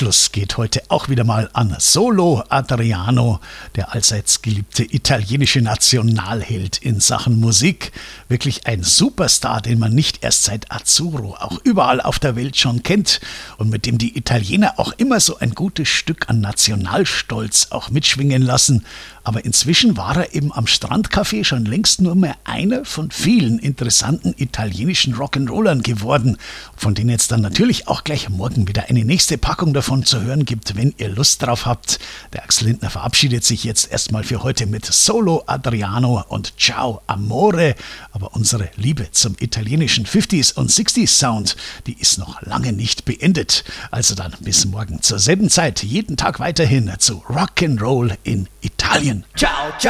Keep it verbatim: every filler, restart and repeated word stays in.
Abschluss geht heute auch wieder mal an Solo Adriano, der allseits geliebte italienische Nationalheld in Sachen Musik. Wirklich ein Superstar, den man nicht erst seit Azzurro auch überall auf der Welt schon kennt und mit dem die Italiener auch immer so ein gutes Stück an Nationalstolz auch mitschwingen lassen. Aber inzwischen war er eben am Strandcafé schon längst nur mehr einer von vielen interessanten italienischen Rock'n'Rollern geworden, von denen jetzt dann natürlich auch gleich morgen wieder eine nächste Packung davon zu hören gibt, wenn ihr Lust drauf habt. Der Axel Lindner verabschiedet sich jetzt erstmal für heute mit Solo Adriano und Ciao Amore. Aber unsere Liebe zum italienischen fünfziger und sechziger Sound, die ist noch lange nicht beendet. Also dann bis morgen zur selben Zeit, jeden Tag weiterhin zu Rock'n'Roll in Italien. Ciao, ciao.